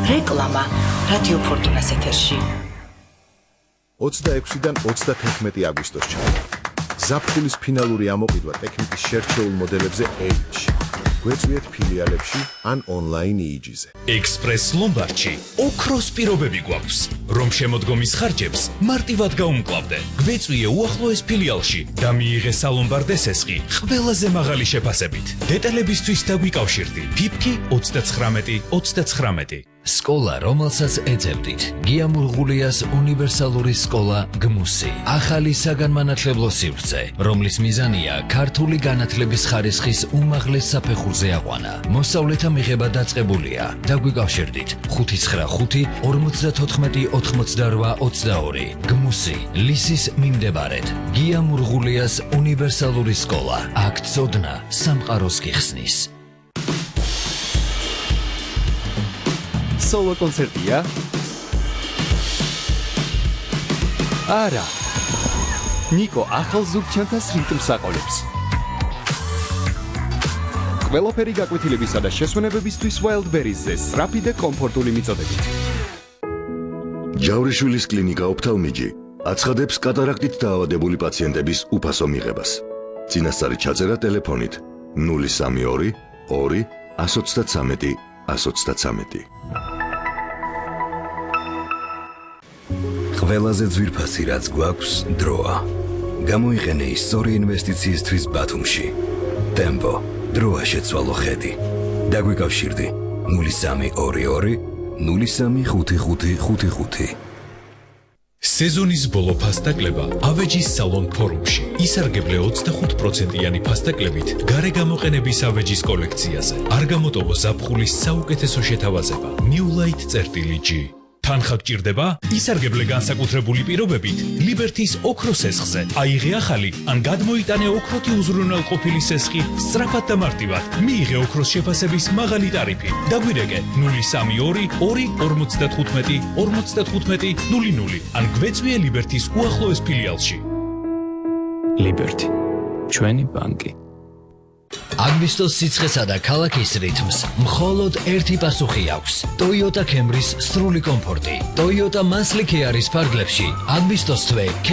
რეკლამა რადიო ფორტუნას ეთერში. 26-დან 31 აგვისტოს ჩამოყალიბდა. ზაფხულის ფინალური ამოყიდვა ტექნიკის შერჩეულ მოდელებზე ელჩში. გვეწვიეთ ფილიალებში ან ონლაინ იიჯიზე. ექსპრეს ლომბარდში ოქროს პირობები გვაქვს, რომ შემოდგომის ხარჯებს მარტივად გაუმკლავდე. გვეწვიე უახლოეს ფილიალში და მიიღე სალომბარდე სესხი ყველაზე მაღალი შეფასებით. დეტალებისთვის დაგვიკავშირდი. ფიფკი 39 სკოლა, რომელსაც ეძებდით. გია მურღულიას უნივერსალური სკოლა გმუსი. ახალი საგანმანათლებლო სივრცე, რომლის მიზანია ქართული განათლების ხარისხის უმაღლეს საფეხურზე აყვანა. მოსწავლეთა მიღება დაწყებულია. დაგვიკავშირდით 595 54 88 22. გმუსი, ლისის მიმდებარედ. გია მურღულიას უნივერსალური სკოლა. აქ ცოდნა სამყაროს გიხსნის. სოლო კონცერტია? არა. ნიკო ახალ ზუგჩანთას რიტმს აყოლებს. ყველაფერი გაკვეთილებისა და შესვენებებისთვის Wildberries-ზე სწრაფი და კომფორტული მიწოდებით. ჯავრიშვილის კლინიკა ოფთალმიჯი აცხადებს კატარაქტით დაავადებული პაციენტების უფასო მიღებას. წინასწარი ჩაწერა ტელეფონით 032 2 133 133. ყველაზე ძვირფასი რაც გვაქვს დროა. გამოიყენე ის სწორი ინვესტიციისთვის ბათუმში. ტემპო, დროა შეცვალო ხედი. დაგვიკავშირდი 0322 035555. სეზონის ბოლო ფასტაკლება ავეჯის სალონ ფორუმში. ისარგებლე 25%-იანი ფასტაკლებით გარე გამოყენების ავეჯის კოლექციაზე. არ გამოტოვო ზაფხულის საუკეთესო შეთავაზება. New Light G. თანხა გჭირდება? ისარგებლე განსაკუთრებული პირობებით ლიბერთის ოქროს სესხზე. აიღე ახალი ან გადმოიტანე ოქროთი უზრუნველყოფილი სესხი სწრაფად და მარტივად. მიიღე ოქროს შეფასების მაღალი ტარიფი. დაგვირეკე 032 2 55 00 ან გვეწვიე ლიბერთის უახლოეს ფილიალში. ლიბერთი, ჩვენი ბანკი. აგვისტოს სიცხესა და ქალაქის რითმს მხოლოდ ერთი პასუხი აქვს. Toyota Camry-ის სრული კომფორტი. Toyota Mansli Kia-რის ფარგლებში აგვისტოს თვე